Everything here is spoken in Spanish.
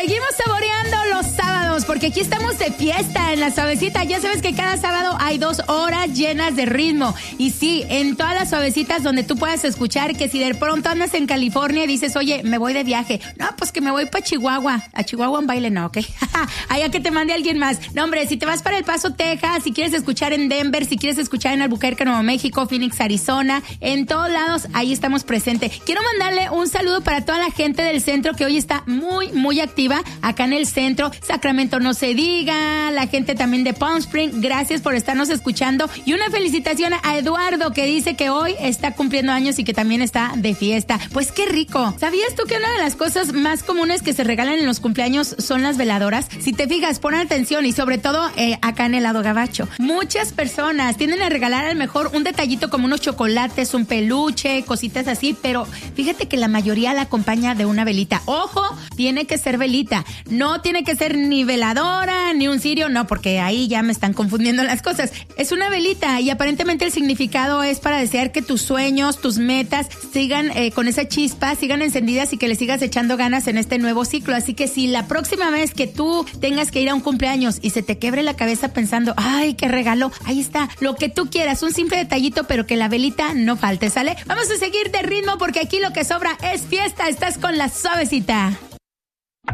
Seguimos saboreando los sábados, porque aquí estamos de fiesta en La Suavecita. Ya sabes que cada sábado hay 2 horas llenas de ritmo. Y sí, en todas las suavecitas donde tú puedas escuchar que si de pronto andas en California y dices, oye, me voy de viaje. No, pues que me voy para Chihuahua. A Chihuahua en baile no, ¿ok? Allá que te mande alguien más. No, hombre, si te vas para El Paso, Texas, si quieres escuchar en Denver, si quieres escuchar en Albuquerque, Nuevo México, Phoenix, Arizona, en todos lados, ahí estamos presentes. Quiero mandarle un saludo para toda la gente del centro que hoy está muy, muy activa acá en el centro. Sacramento no se diga, la gente también de Palm Springs, gracias por estarnos escuchando. Y una felicitación a Eduardo, que dice que hoy está cumpliendo años y que también está de fiesta. Pues qué rico. ¿Sabías tú que una de las cosas más comunes que se regalan en los cumpleaños son las veladoras? Si te fijas, pon atención, y sobre todo acá en el lado gabacho. Muchas personas tienden a regalar a lo mejor un detallito como unos chocolates, un peluche, cositas así, pero fíjate que la mayoría la acompaña de una velita. Ojo, tiene que ser velita. No tiene que ser ni veladora, ni un cirio, no, porque ahí ya me están confundiendo las cosas. Es una velita y aparentemente el significado es para desear que tus sueños, tus metas sigan con esa chispa, sigan encendidas y que le sigas echando ganas en este nuevo ciclo. Así que si la próxima vez que tú tengas que ir a un cumpleaños y se te quebre la cabeza pensando, ay, qué regalo, ahí está, lo que tú quieras, un simple detallito, pero que la velita no falte, ¿sale? Vamos a seguir de ritmo porque aquí lo que sobra es fiesta. Estás con La Suavecita.